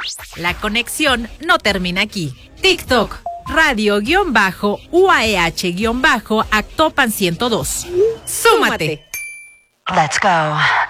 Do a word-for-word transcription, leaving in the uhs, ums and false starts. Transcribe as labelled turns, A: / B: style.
A: La conexión no termina aquí. TikTok, radio-U A E H-Actopan ciento dos. ¡Súmate!
B: Let's go.